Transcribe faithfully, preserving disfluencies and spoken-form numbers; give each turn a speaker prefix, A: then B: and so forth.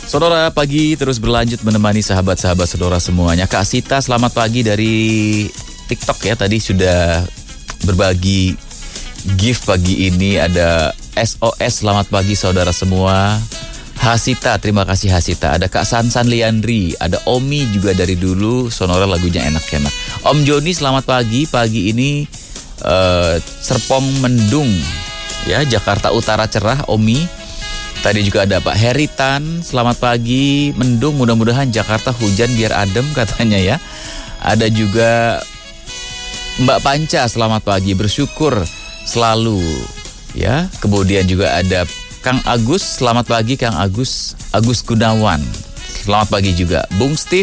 A: Saudara, pagi terus berlanjut menemani sahabat-sahabat saudara semuanya. Kak Sita, selamat pagi dari TikTok ya. Tadi sudah berbagi gift pagi ini. Ada S O S, selamat pagi saudara semua. Hasita, terima kasih Hasita. Ada Kak Sansan Liandri, ada Omi juga dari dulu. Sonora lagunya enak-enak. Om Joni, selamat pagi. Pagi ini uh, Serpong mendung ya, Jakarta Utara cerah Omi. Tadi juga ada Pak Heritan, selamat pagi, mendung, mudah-mudahan Jakarta hujan biar adem katanya ya. Ada juga Mbak Panca, selamat pagi, bersyukur selalu ya. Kemudian juga ada Kang Agus, selamat pagi Kang Agus, Agus Gunawan, selamat pagi juga. Bung Steve,